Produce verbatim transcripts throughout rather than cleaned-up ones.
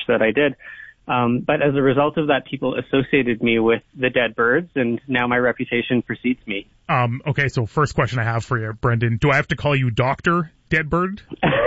that I did. Um, but as a result of that, people associated me with the dead birds, and now my reputation precedes me. Um, okay, so first question I have for you, Brendan. Do I have to call you Doctor Deadbird?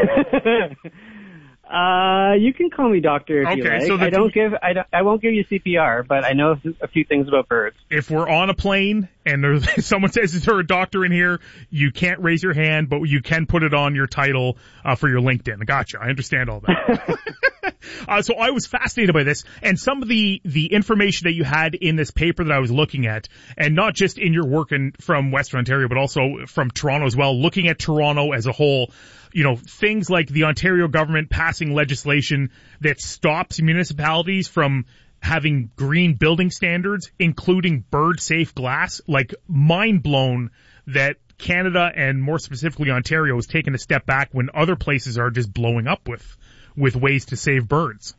Uh, you can call me doctor if okay, you like. So I don't give, I, don't, I won't give you C P R, but I know a few things about birds. If we're on a plane and there's, someone says, is there a doctor in here? You can't raise your hand, but you can put it on your title, uh, for your LinkedIn. Gotcha. I understand all that. uh, so I was fascinated by this, and some of the, the information that you had in this paper that I was looking at, and not just in your work in, from Western Ontario, but also from Toronto as well, looking at Toronto as a whole. You know, things like the Ontario government passing legislation that stops municipalities from having green building standards, including bird-safe glass. Like, mind blown that Canada, and more specifically Ontario, has taken a step back when other places are just blowing up with with ways to save birds.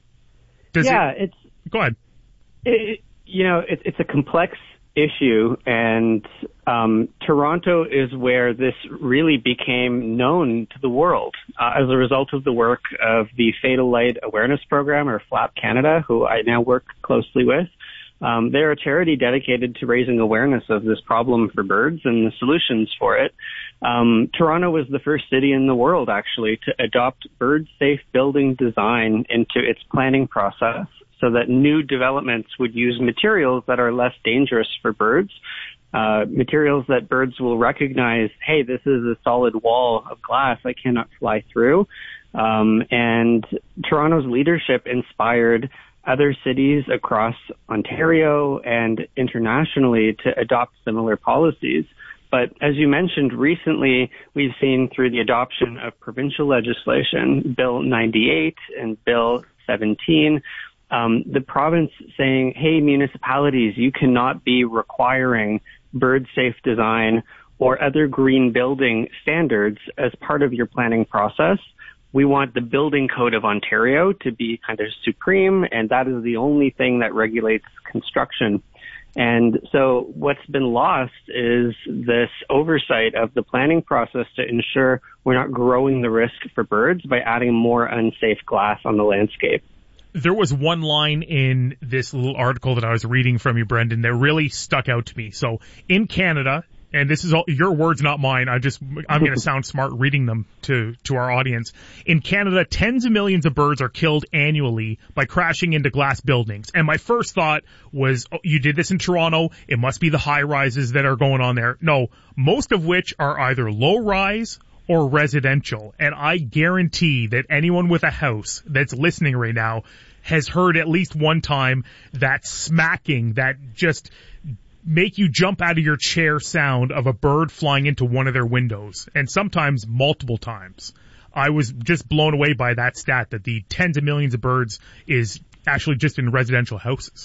Does yeah, it, it's... Go ahead. It, you know, it, it's a complex issue, and um, Toronto is where this really became known to the world uh, as a result of the work of the Fatal Light Awareness Program, or FLAP Canada, who I now work closely with. Um, they're a charity dedicated to raising awareness of this problem for birds and the solutions for it. Um, Toronto was the first city in the world, actually, to adopt bird-safe building design into its planning process, so that new developments would use materials that are less dangerous for birds, uh, materials that birds will recognize, hey, this is a solid wall of glass I cannot fly through. Um, and Toronto's leadership inspired other cities across Ontario and internationally to adopt similar policies. But as you mentioned, recently we've seen through the adoption of provincial legislation, Bill ninety-eight and Bill seventeen, Um, the province saying, hey, municipalities, you cannot be requiring bird-safe design or other green building standards as part of your planning process. We want the Building Code of Ontario to be kind of supreme, and that is the only thing that regulates construction. And so what's been lost is this oversight of the planning process to ensure we're not growing the risk for birds by adding more unsafe glass on the landscape. There was one line in this little article that I was reading from you, Brendan, that really stuck out to me. So in Canada, and this is all your words, not mine. I just, I'm going to sound smart reading them to, to our audience. In Canada, tens of millions of birds are killed annually by crashing into glass buildings. And my first thought was, oh, you did this in Toronto. It must be the high rises that are going on there. No, most of which are either low rise or residential. And I guarantee that anyone with a house that's listening right now has heard at least one time that smacking, that just make you jump out of your chair sound of a bird flying into one of their windows, and sometimes multiple times. I was just blown away by that stat, that the tens of millions of birds is actually just in residential houses.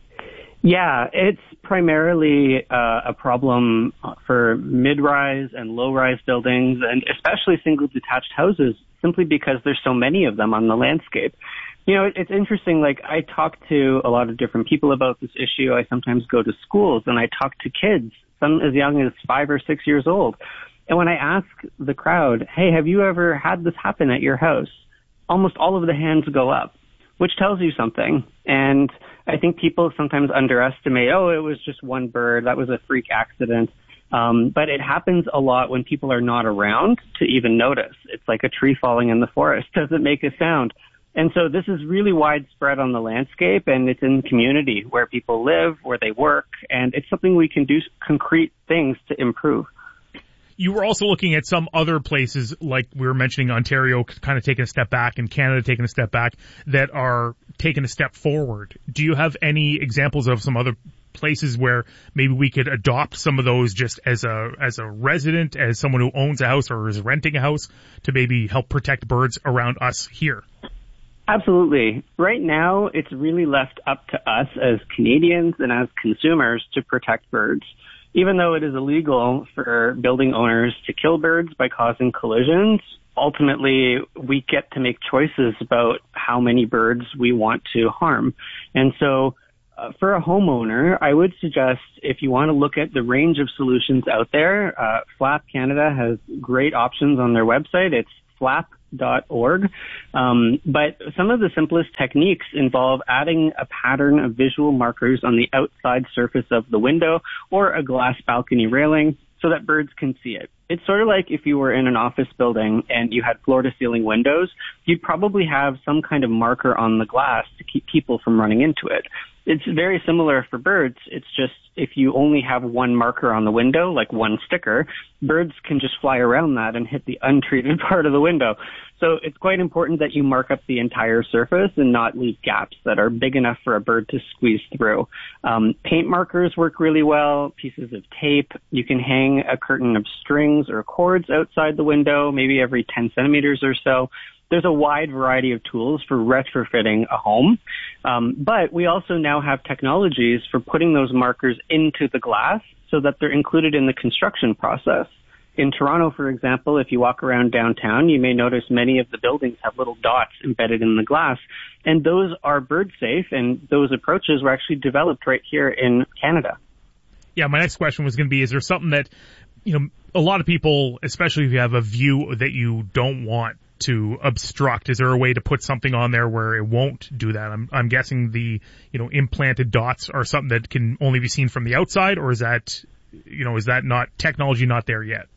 Yeah, it's primarily uh, a problem for mid-rise and low-rise buildings, and especially single detached houses, simply because there's so many of them on the landscape. You know, it's interesting, like, I talk to a lot of different people about this issue. I sometimes go to schools and I talk to kids, some as young as five or six years old. And when I ask the crowd, hey, have you ever had this happen at your house? Almost all of the hands go up, which tells you something. And I think people sometimes underestimate, oh, it was just one bird, that was a freak accident. Um, but it happens a lot when people are not around to even notice. It's like a tree falling in the forest, doesn't make a sound. And so this is really widespread on the landscape, and it's in the community where people live, where they work, and it's something we can do concrete things to improve. You were also looking at some other places, like we were mentioning Ontario kind of taking a step back and Canada taking a step back, that are taking a step forward. Do you have any examples of some other places where maybe we could adopt some of those just as a as a resident, as someone who owns a house or is renting a house, to maybe help protect birds around us here? Absolutely. Right now, it's really left up to us as Canadians and as consumers to protect birds. Even though it is illegal for building owners to kill birds by causing collisions, ultimately we get to make choices about how many birds we want to harm. And so uh, for a homeowner, I would suggest, if you want to look at the range of solutions out there, uh, FLAP Canada has great options on their website. It's flap dot org. Um, but some of the simplest techniques involve adding a pattern of visual markers on the outside surface of the window or a glass balcony railing so that birds can see it. It's sort of like if you were in an office building and you had floor-to-ceiling windows, you'd probably have some kind of marker on the glass to keep people from running into it. It's very similar for birds. It's just if you only have one marker on the window, like one sticker, birds can just fly around that and hit the untreated part of the window. So it's quite important that you mark up the entire surface and not leave gaps that are big enough for a bird to squeeze through. Um, paint markers work really well, pieces of tape. You can hang a curtain of strings or cords outside the window, maybe every ten centimeters or so. There's a wide variety of tools for retrofitting a home. Um, but we also now have technologies for putting those markers into the glass so that they're included in the construction process. In Toronto, for example, if you walk around downtown, you may notice many of the buildings have little dots embedded in the glass. And those are bird safe, and those approaches were actually developed right here in Canada. Yeah, my next question was going to be, is there something that, you know, a lot of people, especially if you have a view that you don't want to obstruct, is there a way to put something on there where it won't do that? I'm, I'm guessing the, you know, implanted dots are something that can only be seen from the outside, or is that, you know, is that not technology not there yet?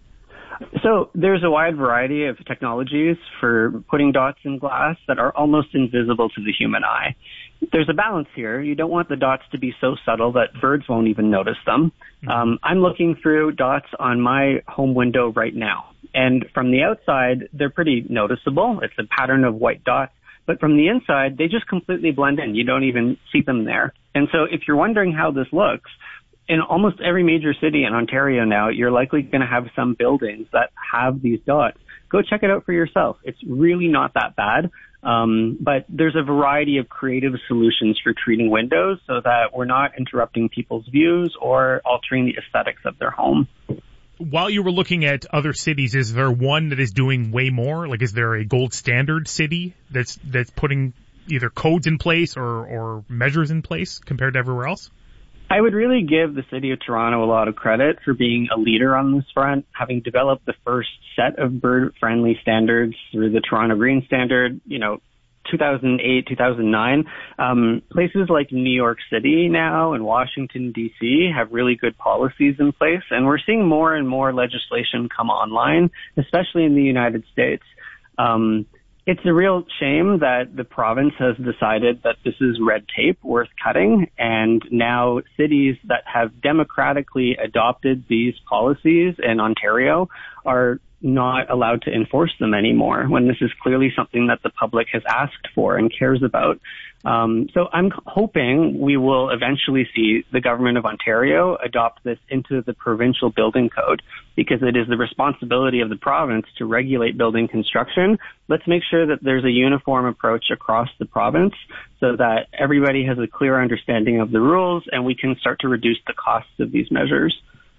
So there's a wide variety of technologies for putting dots in glass that are almost invisible to the human eye. There's a balance here. You don't want the dots to be so subtle that birds won't even notice them. Mm-hmm. Um, I'm looking through dots on my home window right now. And from the outside, they're pretty noticeable. It's a pattern of white dots. But from the inside, they just completely blend in. You don't even see them there. And so if you're wondering how this looks, in almost every major city in Ontario now, you're likely going to have some buildings that have these dots. Go check it out for yourself. It's really not that bad. Um, but there's a variety of creative solutions for treating windows so that we're not interrupting people's views or altering the aesthetics of their home. While you were looking at other cities, is there one that is doing way more? Like, is there a gold standard city that's that's putting either codes in place or, or measures in place compared to everywhere else? I would really give the city of Toronto a lot of credit for being a leader on this front, having developed the first set of bird-friendly standards through the Toronto Green Standard, you know, two thousand eight, two thousand nine. Um, places like New York City now and Washington, D C have really good policies in place, and we're seeing more and more legislation come online, especially in the United States. Um, It's a real shame that the province has decided that this is red tape worth cutting, and now cities that have democratically adopted these policies in Ontario are not allowed to enforce them anymore when this is clearly something that the public has asked for and cares about. Um, so I'm hoping we will eventually see the government of Ontario adopt this into the provincial building code, because it is the responsibility of the province to regulate building construction. Let's make sure that there's a uniform approach across the province so that everybody has a clear understanding of the rules and we can start to reduce the costs of these measures.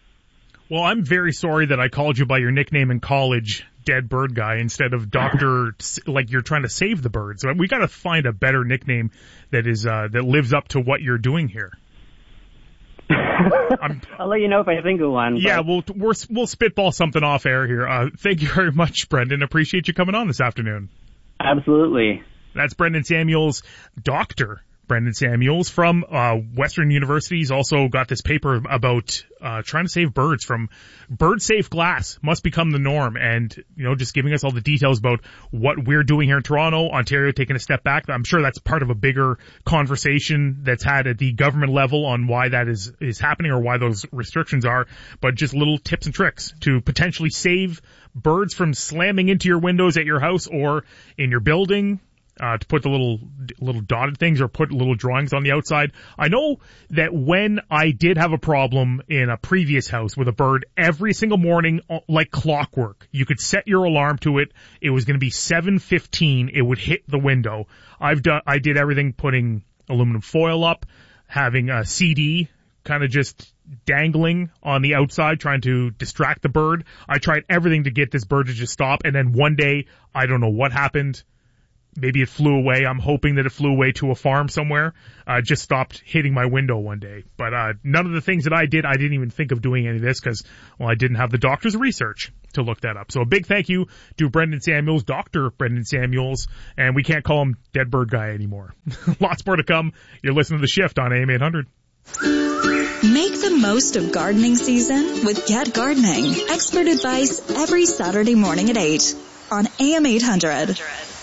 Well, I'm very sorry that I called you by your nickname in college, Dead Bird Guy, instead of Doctor like you're trying to save the birds. So we got to find a better nickname that is uh, that lives up to what you're doing here. I'll let you know if I think of one. Yeah, we'll we're, we'll spitball something off air here. Uh, thank you very much, Brendan. Appreciate you coming on this afternoon. Absolutely. That's Brendan Samuels, Doctor Brendan Samuels from uh, Western University. He's also got this paper about uh, trying to save birds from bird-safe glass must become the norm, and you know, just giving us all the details about what we're doing here in Toronto, Ontario taking a step back. I'm sure that's part of a bigger conversation that's had at the government level on why that is is happening or why those restrictions are. But just little tips and tricks to potentially save birds from slamming into your windows at your house or in your building. Uh, to put the little little dotted things or put little drawings on the outside. I know that when I did have a problem in a previous house with a bird, every single morning, like clockwork, you could set your alarm to it. It was going to be seven fifteen. It would hit the window. I've done. I did everything, putting aluminum foil up, having a C D kind of just dangling on the outside, trying to distract the bird. I tried everything to get this bird to just stop, and then one day, I don't know what happened. maybe it flew away. I'm hoping that it flew away to a farm somewhere. Uh, just stopped hitting my window one day. But uh, none of the things that I did, I didn't even think of doing any of this because, well, I didn't have the doctor's research to look that up. So a big thank you to Brendan Samuels, Doctor Brendan Samuels, and we can't call him Dead Bird Guy anymore. Lots more to come. You're listening to The Shift on A M eight hundred. Make the most of gardening season with Get Gardening. Expert advice every Saturday morning at eight on A M eight hundred.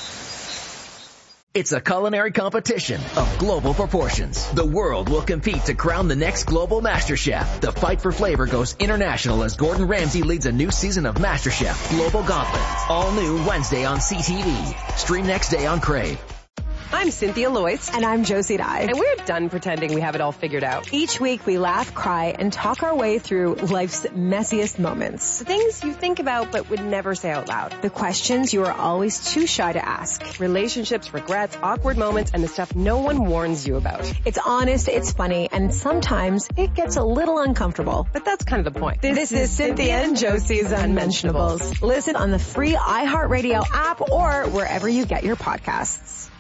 It's a culinary competition of global proportions. The world will compete to crown the next global master chef. The fight for flavor goes international as Gordon Ramsay leads a new season of MasterChef Global Gauntlet. All new Wednesday on C T V. Stream next day on Crave. I'm Cynthia Loyce. And I'm Josie Dye. And we're done pretending we have it all figured out. Each week we laugh, cry, and talk our way through life's messiest moments. The things you think about but would never say out loud. The questions you are always too shy to ask. Relationships, regrets, awkward moments, and the stuff no one warns you about. It's honest, it's funny, and sometimes it gets a little uncomfortable. But that's kind of the point. This, this is Cynthia and Josie's Unmentionables. Listen on the free iHeartRadio app or wherever you get your podcasts.